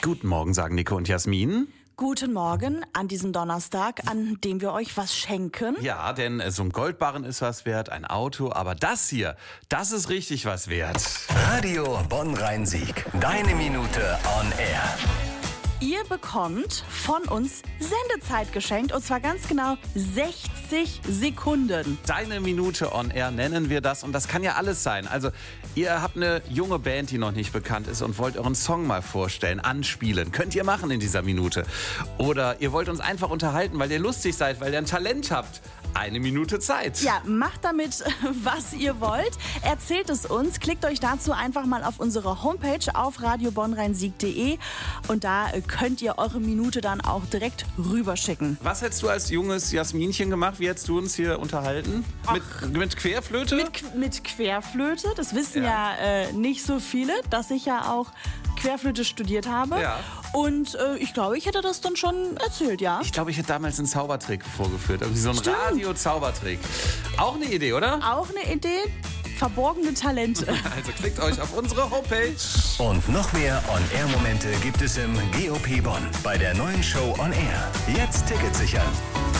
Guten Morgen, sagen Nico und Jasmin. Guten Morgen an diesem Donnerstag, an dem wir euch was schenken. Ja, denn so ein Goldbarren ist was wert, ein Auto, aber das hier, das ist richtig was wert. Radio Bonn-Rhein-Sieg. Deine Minute on air. Ihr bekommt von uns Sendezeit geschenkt, und zwar ganz genau 60 Sekunden. Deine Minute on air nennen wir das, und das kann ja alles sein. Also ihr habt eine junge Band, die noch nicht bekannt ist und wollt euren Song mal vorstellen, anspielen. Könnt ihr machen in dieser Minute. Oder ihr wollt uns einfach unterhalten, weil ihr lustig seid, weil ihr ein Talent habt. Eine Minute Zeit. Ja, macht damit, was ihr wollt. Erzählt es uns. Klickt euch dazu einfach mal auf unsere Homepage auf radiobonnrheinsieg.de und da könnt ihr eure Minute dann auch direkt rüberschicken. Was hättest du als junges Jasminchen gemacht? Wie hättest du uns hier unterhalten? Mit Querflöte? Mit Querflöte. Das wissen ja nicht so viele, dass ich ja auch Querflöte studiert habe. Ja. Und ich glaube, ich hätte das dann schon erzählt, ja. Ich glaube, ich hätte damals einen Zaubertrick vorgeführt. Irgendwie so ein Radio-Zaubertrick. Auch eine Idee, oder? Auch eine Idee. Verborgene Talente. Also klickt euch auf unsere Homepage. Und noch mehr On-Air-Momente gibt es im GOP Bonn bei der neuen Show On Air. Jetzt Tickets sichern.